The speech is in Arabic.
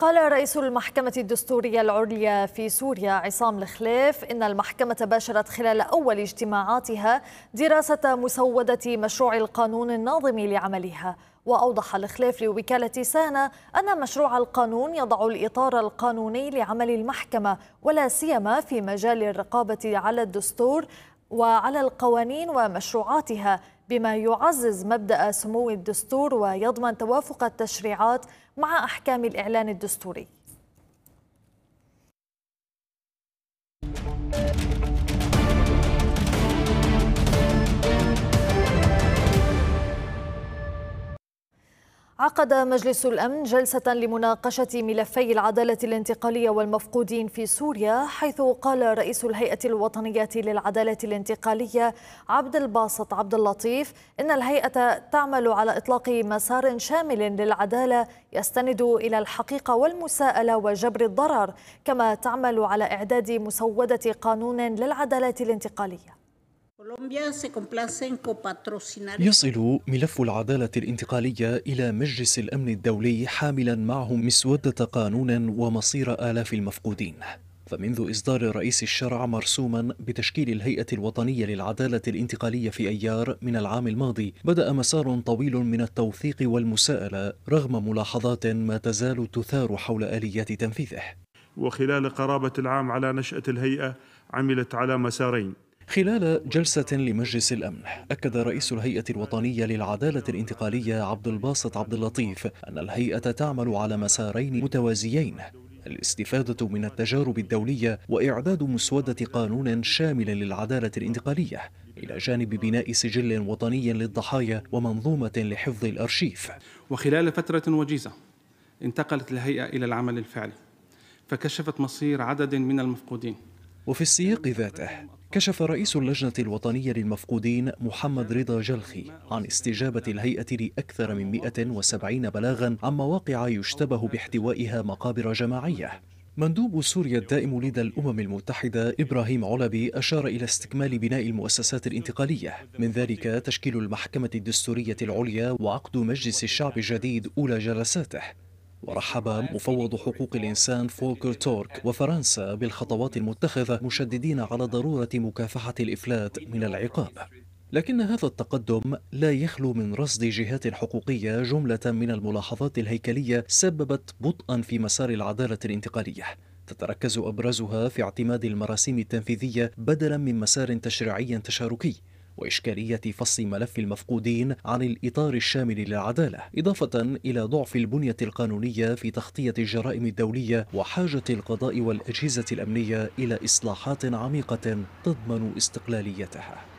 قال رئيس المحكمة الدستورية العليا في سوريا عصام الخليف إن المحكمة باشرت خلال أول اجتماعاتها دراسة مسودة مشروع القانون الناظم لعملها. وأوضح الخليف لوكالة سانا أن مشروع القانون يضع الإطار القانوني لعمل المحكمة ولا سيما في مجال الرقابة على الدستور وعلى القوانين ومشروعاتها، بما يعزز مبدأ سمو الدستور ويضمن توافق التشريعات مع أحكام الإعلان الدستوري. عقد مجلس الأمن جلسة لمناقشة ملفي العدالة الانتقالية والمفقودين في سوريا، حيث قال رئيس الهيئة الوطنية للعدالة الانتقالية عبد الباسط عبد اللطيف إن الهيئة تعمل على إطلاق مسار شامل للعدالة يستند إلى الحقيقة والمساءلة وجبر الضرر، كما تعمل على إعداد مسودة قانون للعدالة الانتقالية. يصل ملف العدالة الانتقالية إلى مجلس الأمن الدولي حاملا معه مسودة قانون ومصير آلاف المفقودين. فمنذ إصدار رئيس الشرع مرسوما بتشكيل الهيئة الوطنية للعدالة الانتقالية في أيار من العام الماضي، بدأ مسار طويل من التوثيق والمساءلة رغم ملاحظات ما تزال تثار حول آليات تنفيذه. وخلال قرابة العام على نشأة الهيئة عملت على مسارين. خلال جلسة لمجلس الأمن أكد رئيس الهيئة الوطنية للعدالة الانتقالية عبد الباسط عبد اللطيف أن الهيئة تعمل على مسارين متوازيين: الاستفادة من التجارب الدولية وإعداد مسودة قانون شامل للعدالة الانتقالية، إلى جانب بناء سجل وطني للضحايا ومنظومة لحفظ الأرشيف. وخلال فترة وجيزة انتقلت الهيئة إلى العمل الفعلي فكشفت مصير عدد من المفقودين. وفي السياق ذاته كشف رئيس اللجنة الوطنية للمفقودين محمد رضا جلخي عن استجابة الهيئة لأكثر من 170 بلاغا عن مواقع يشتبه باحتوائها مقابر جماعية. مندوب سوريا الدائم لدى الأمم المتحدة إبراهيم علبي أشار إلى استكمال بناء المؤسسات الانتقالية، من ذلك تشكيل المحكمة الدستورية العليا وعقد مجلس الشعب الجديد أولى جلساته. ورحب مفوض حقوق الإنسان فولكر تورك وفرنسا بالخطوات المتخذة، مشددين على ضرورة مكافحة الإفلات من العقاب. لكن هذا التقدم لا يخلو من رصد جهات حقوقية جملة من الملاحظات الهيكلية سببت بطئا في مسار العدالة الانتقالية، تتركز أبرزها في اعتماد المراسيم التنفيذية بدلا من مسار تشريعي تشاركي، وإشكالية فصل ملف المفقودين عن الإطار الشامل للعدالة، إضافة إلى ضعف البنية القانونية في تغطية الجرائم الدولية وحاجة القضاء والأجهزة الأمنية إلى إصلاحات عميقة تضمن استقلاليتها.